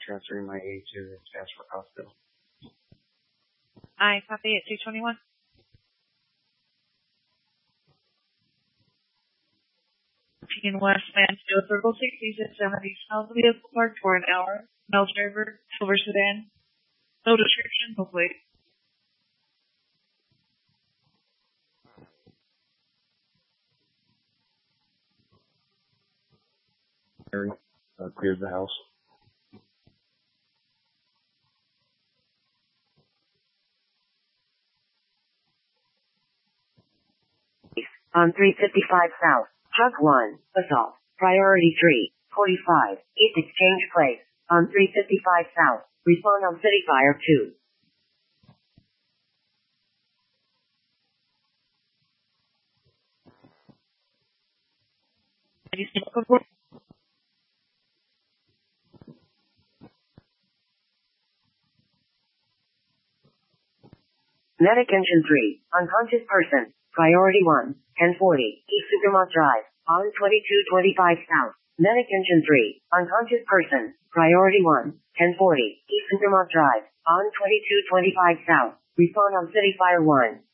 transferring my aid to the Chatsworth Hospital. I copy at 221. In West Mansfield, Circle 60s at 70 south vehicle parked for an hour. Male driver, silver sedan. No description, no plate. Cleared the house. On 355 South, Truck 1, assault, priority 3, 45, East Exchange Place, on 355 South, respond on City Fire 2. Medic Engine 3, unconscious person, priority 1, 1040, East Supermont Drive, on 2225 South. Medic Engine 3, unconscious person, priority 1, 1040, East Supermont Drive, on 2225 South. Respond on City Fire 1.